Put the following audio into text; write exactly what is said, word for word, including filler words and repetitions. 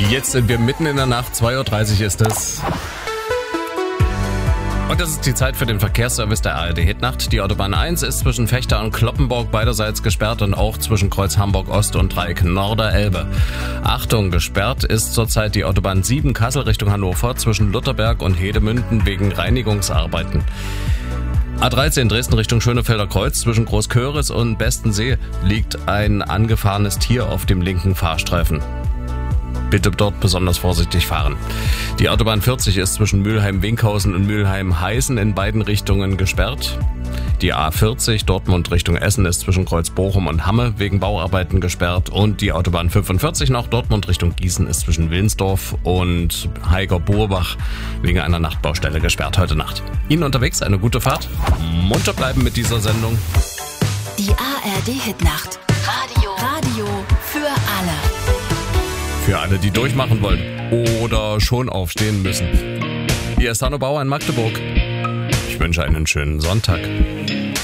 Jetzt sind wir mitten in der Nacht, zwei Uhr dreißig ist es. Und das ist die Zeit für den Verkehrsservice der A R D Hitnacht. Die Autobahn eins ist zwischen Vechta und Cloppenburg beiderseits gesperrt und auch zwischen Kreuz Hamburg Ost und Dreieck Norderelbe. Achtung, gesperrt ist zurzeit die Autobahn sieben Kassel Richtung Hannover zwischen Lutherberg und Hedemünden wegen Reinigungsarbeiten. A dreizehn Dresden Richtung Schönefelder Kreuz zwischen Großköris und Bestensee liegt ein angefahrenes Tier auf dem linken Fahrstreifen. Bitte dort besonders vorsichtig fahren. Die Autobahn vierzig ist zwischen Mülheim-Winkhausen und Mülheim-Heißen in beiden Richtungen gesperrt. Die A vierzig Dortmund Richtung Essen ist zwischen Kreuz Bochum und Hamme wegen Bauarbeiten gesperrt. Und die Autobahn fünfundvierzig nach Dortmund Richtung Gießen ist zwischen Wilnsdorf und Heiger-Burbach wegen einer Nachtbaustelle gesperrt heute Nacht. Ihnen unterwegs eine gute Fahrt. Munter bleiben mit dieser Sendung. Die A R D Hitnacht. Radio. Radio für alle. Für alle, die durchmachen wollen oder schon aufstehen müssen. Hier ist Hanno Bauer in Magdeburg. Ich wünsche einen schönen Sonntag.